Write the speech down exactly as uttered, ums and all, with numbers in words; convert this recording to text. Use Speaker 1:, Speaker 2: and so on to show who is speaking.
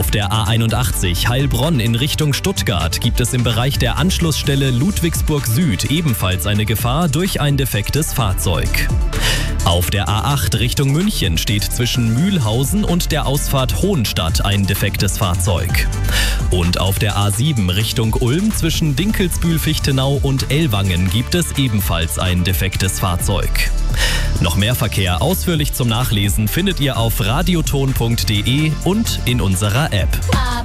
Speaker 1: Auf der A einundachtzig Heilbronn in Richtung Stuttgart gibt es im Bereich der Anschlussstelle Ludwigsburg Süd ebenfalls eine Gefahr durch ein defektes Fahrzeug. Auf der A acht Richtung München steht zwischen Mühlhausen und der Ausfahrt Hohenstadt ein defektes Fahrzeug. Und auf der A sieben Richtung Ulm zwischen Dinkelsbühl-Fichtenau und Ellwangen gibt es ebenfalls ein defektes Fahrzeug. Noch mehr Verkehr ausführlich zum Nachlesen findet ihr auf radioton punkt de und in unserer App.